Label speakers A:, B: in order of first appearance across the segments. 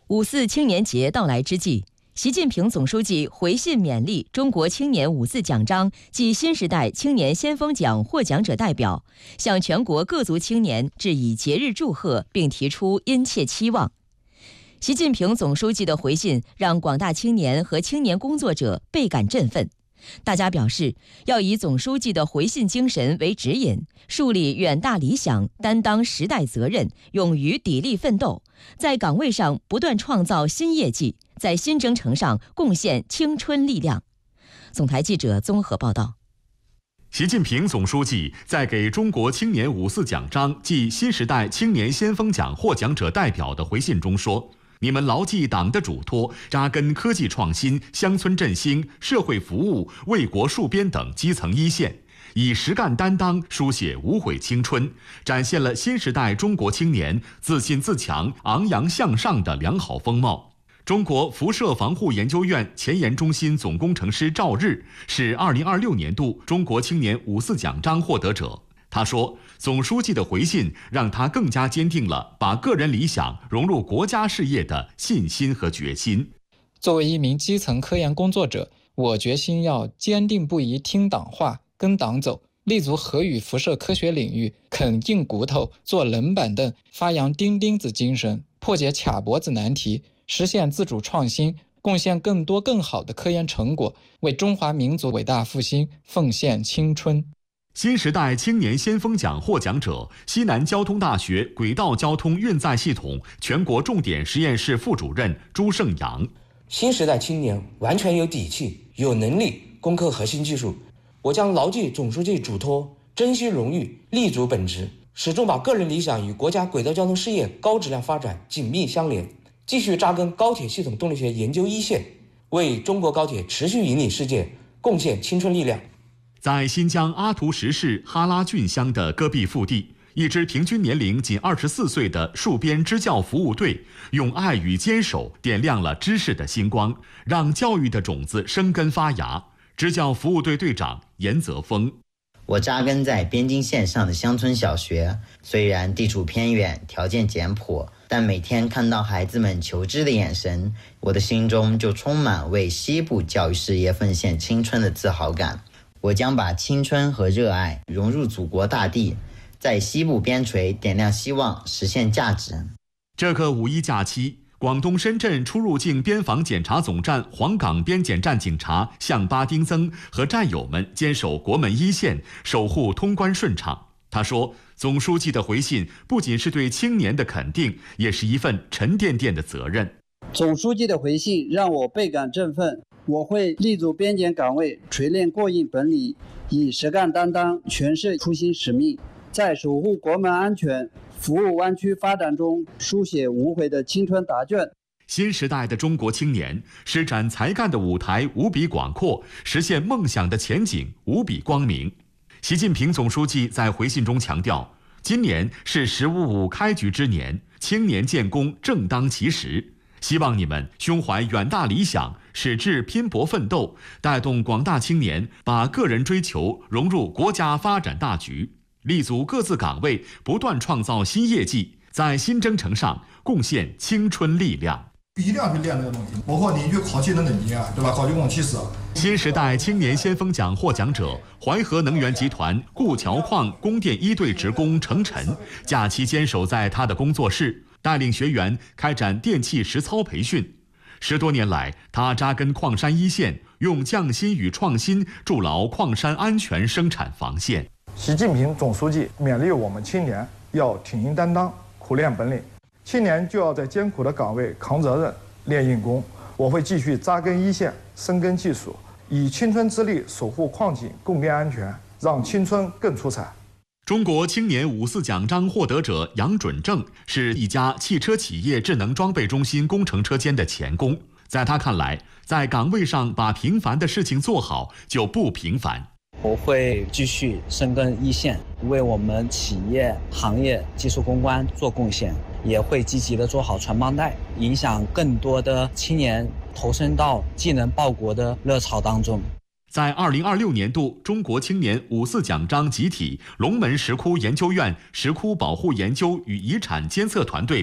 A: 5·4青年节到来之际，习近平总书记回信勉励中国青年5·4奖章暨新时代青年先锋奖获奖者代表，向全国各族青年致以节日祝贺，并提出殷切期望。习近平总书记的回信让广大青年和青年工作者倍感振奋。大家表示，要以总书记的回信精神为指引，树立远大理想，担当时代责任，勇于砥砺奋斗，在岗位上不断创造新业绩，在新征程上贡献青春力量。总台记者综合报道。
B: 习近平总书记在给中国青年5·4奖章暨新时代青年先锋奖获奖者代表的回信中说，你们牢记党的嘱托，扎根科技创新、乡村振兴、社会服务、为国戍边等基层一线，以实干担当书写无悔青春，展现了新时代中国青年自信自强、昂扬向上的良好风貌。中国辐射防护研究院前沿中心总工程师赵日是2026年度中国青年5·4奖章获得者。他说，总书记的回信让他更加坚定了把个人理想融入国家事业的信心和决心。
C: 作为一名基层科研工作者，我决心要坚定不移听党话，跟党走，立足核与辐射科学领域，啃硬骨头，坐冷板凳，发扬钉钉子精神，破解卡脖子难题，实现自主创新，贡献更多更好的科研成果，为中华民族伟大复兴奉献青春。
B: 新时代青年先锋奖获奖者，西南交通大学轨道交通运载系统全国重点实验室副主任朱胜阳。
D: 新时代青年完全有底气、有能力攻克核心技术，我将牢记总书记嘱托，珍惜荣誉，立足本职，始终把个人理想与国家轨道交通事业高质量发展紧密相连，继续扎根高铁系统动力学研究一线，为中国高铁持续引领世界贡献青春力量。
B: 在新疆阿图什市哈拉峻乡的戈壁腹地，一支平均年龄仅24岁的戍边支教服务队，用爱与坚守点亮了知识的星光，让教育的种子生根发芽。支教服务队队长严泽峰：
E: 我扎根在边境线上的乡村小学，虽然地处偏远，条件简朴，但每天看到孩子们求知的眼神，我的心中就充满为西部教育事业奉献青春的自豪感。我将把青春和热爱融入祖国大地，在西部边陲点亮希望，实现价值。
B: 这个五一假期，广东深圳出入境边防检查总站黄岗边检站警察向巴丁增和战友们坚守国门一线，守护通关顺畅。他说，总书记的回信不仅是对青年的肯定，也是一份沉甸甸的责任。
F: 总书记的回信让我倍感振奋，我会立足边检岗位，锤炼过硬本领，以实干担当诠释初心使命，在守护国门安全、服务湾区发展中书写无悔的青春答卷。
B: 新时代的中国青年施展才干的舞台无比广阔，实现梦想的前景无比光明。习近平总书记在回信中强调，今年是“十五五”开局之年，青年建功正当其时。希望你们胸怀远大理想，矢志拼搏奋斗，带动广大青年把个人追求融入国家发展大局，立足各自岗位，不断创造新业绩，在新征程上贡献青春力量。
G: 一定要去练这个东西，包括你去考汽车等级啊，对吧？考技工、汽师。
B: 新时代青年先锋奖获奖者淮河能源集团固桥矿供电一队职工程晨，假期坚守在他的工作室，带领学员开展电气实操培训。10多年来，他扎根矿山一线，用匠心与创新筑牢矿山安全生产防线。
G: 习近平总书记勉励我们青年要挺硬担当，苦练本领。青年就要在艰苦的岗位扛责任、练硬功。我会继续扎根一线，深耕技术，以青春之力守护矿井供电安全，让青春更出彩。
B: 中国青年5·4奖章获得者杨准正是一家汽车企业智能装备中心工程车间的钳工。在他看来，在岗位上把平凡的事情做好就不平凡。
H: 我会继续深耕一线，为我们企业、行业技术攻关做贡献，也会积极地做好传帮带，影响更多的青年投身到技能报国的热潮当中。
B: 在2026年度中国青年5·4奖章集体龙门石窟研究院石窟保护研究与遗产监测团队里，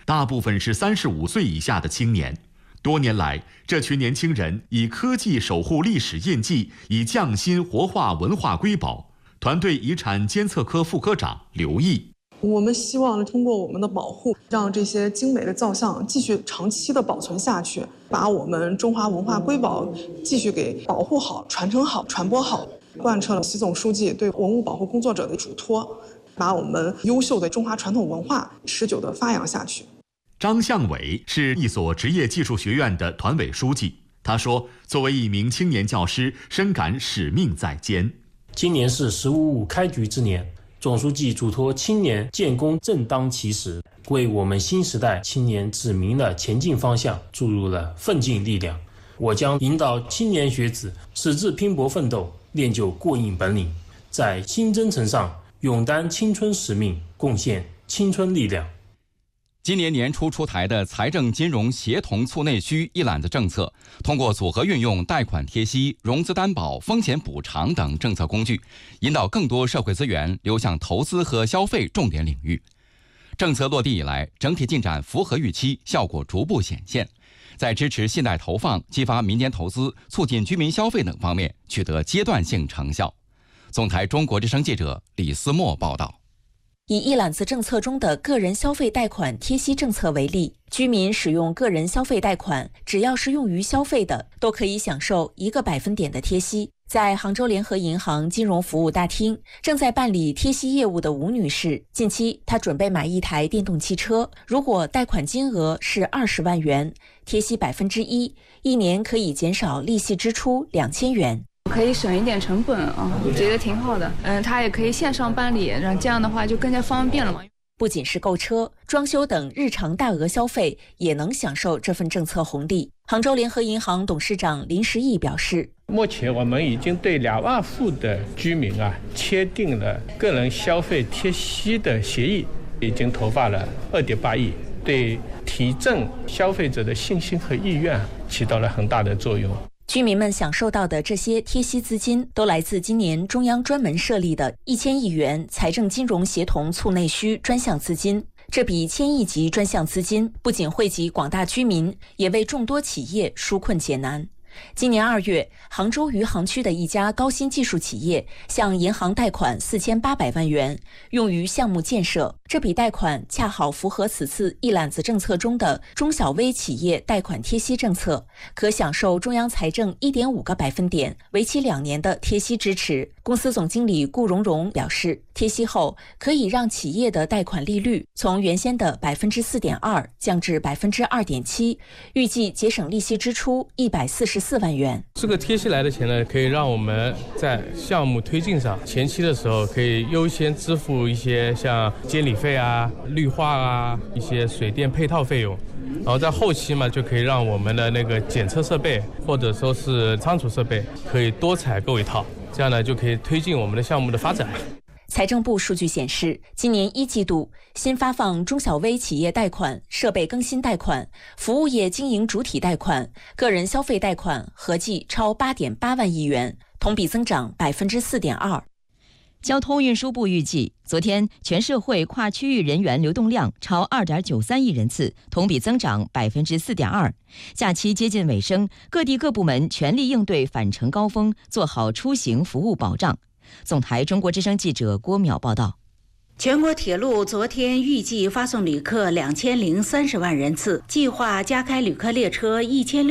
B: 大部分是35岁以下的青年。多年来，这群年轻人以科技守护历史印记，以匠心活化文化瑰宝。团队遗产监测科副科长刘毅。
I: 我们希望通过我们的保护，让这些精美的造像继续长期的保存下去，把我们中华文化瑰宝继续给保护好、传承好、传播好，贯彻了习总书记对文物保护工作者的嘱托，把我们优秀的中华传统文化持久地发扬下去。
B: 张向伟是一所职业技术学院的团委书记，他说：“作为一名青年教师，深感使命在肩。
J: 今年是“15+5”开局之年。”总书记嘱托青年建功正当其时，为我们新时代青年指明了前进方向，注入了奋进力量。我将引导青年学子矢志拼搏奋斗，练就过硬本领，在新征程上勇担青春使命，贡献青春力量。
K: 今年年初出台的财政金融协同促内需一揽子政策，通过组合运用贷款贴息、融资担保、风险补偿等政策工具，引导更多社会资源流向投资和消费重点领域。政策落地以来，整体进展符合预期，效果逐步显现，在支持信贷投放、激发民间投资、促进居民消费等方面取得阶段性成效。总台中国之声记者李思墨报道。
L: 以一揽子政策中的个人消费贷款贴息政策为例，居民使用个人消费贷款，只要是用于消费的，都可以享受1个百分点的贴息。在杭州联合银行金融服务大厅，正在办理贴息业务的吴女士，近期她准备买一台电动汽车，如果贷款金额是20万元，贴息1%，一年可以减少利息支出2000元。
M: 可以省一点成本啊，我觉得挺好的。它也可以线上办理，然后这样的话就更加方便了嘛。
L: 不仅是购车、装修等日常大额消费，也能享受这份政策红利。杭州联合银行董事长林时义表示，
N: 目前我们已经对2万户的居民签订了个人消费贴息的协议，已经投发了2.8亿，对提振消费者的信心和意愿起到了很大的作用。
L: 居民们享受到的这些贴息资金，都来自今年中央专门设立的1000亿元财政金融协同促内需专项资金。这笔1000亿级专项资金不仅惠及广大居民，也为众多企业纾困解难。今年2月，杭州余杭区的一家高新技术企业向银行贷款4800万元，用于项目建设。这笔贷款恰好符合此次一揽子政策中的中小微企业贷款贴息政策，可享受中央财政1.5个百分点、为期2年的贴息支持。公司总经理顾荣荣表示，贴息后可以让企业的贷款利率从原先的4.2%降至2.7%，预计节省利息支出144万元。
O: 这个贴息来的钱呢，可以让我们在项目推进上，前期的时候可以优先支付一些像监理费啊、绿化啊、一些水电配套费用，然后在后期嘛，就可以让我们的那个检测设备或者说是仓储设备可以多采购一套，这样呢就可以推进我们的项目的发展。
L: 财政部数据显示，今年1季度新发放中小微企业贷款、设备更新贷款、服务业经营主体贷款、个人消费贷款合计超8.8万亿元，同比增长4.2%。
A: 交通运输部预计，昨天全社会跨区域人员流动量超2.93亿人次，同比增长4.2%。假期接近尾声，各地各部门全力应对返程高峰，做好出行服务保障。总台中国之声记者郭淼报道。
P: 全国铁路昨天预计发送旅客2030万人次，计划加开旅客列车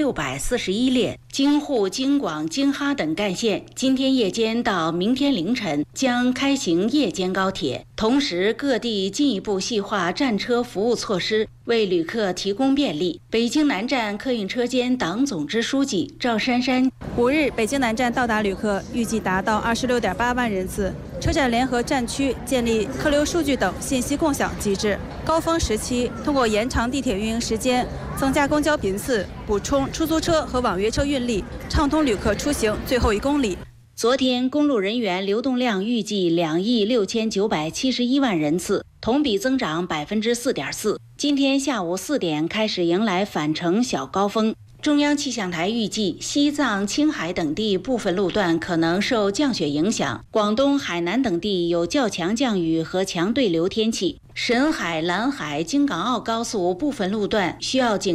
P: 1641列，京沪、京广、京哈等干线今天夜间到明天凌晨将开行夜间高铁。同时，各地进一步细化站车服务措施，为旅客提供便利。北京南站客运车间党总支书记赵珊珊
Q: ，5日北京南站到达旅客预计达到26.8万人次。车站联合站区建立客流数据等信息共享机制，高峰时期通过延长地铁运营时间、增加公交频次、补充出租车和网约车运力，畅通旅客出行最后1公里。
P: 昨天公路人员流动量预计2亿6971万人次，同比增长4.4%。今天下午4点开始迎来返程小高峰。 中央气象台预计，西藏、青海等地部分路段可能受降雪影响，广东、海南等地有较强降雨和强对流天气。沈海、兰海、京港澳高速部分路段需要警